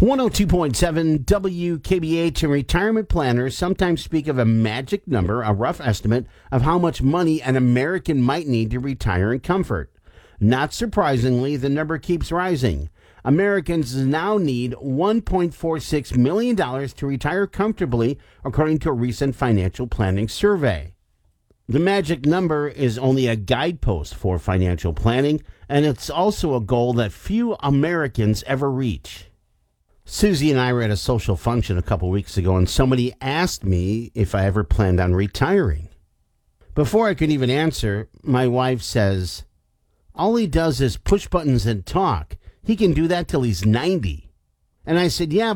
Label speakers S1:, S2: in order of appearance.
S1: 102.7 WKBH, and retirement planners sometimes speak of a magic number, a rough estimate of how much money an American might need to retire in comfort. Not surprisingly, the number keeps rising. Americans now need $1.46 million to retire comfortably, according to a recent financial planning survey. The magic number is only a guidepost for financial planning, and it's also a goal that few Americans ever reach. Susie and I were at a social function a couple weeks ago, and somebody asked me if I ever planned on retiring. Before I could even answer, my wife says, "All he does is push buttons and talk. He can do that till he's 90. And I said, "Yeah,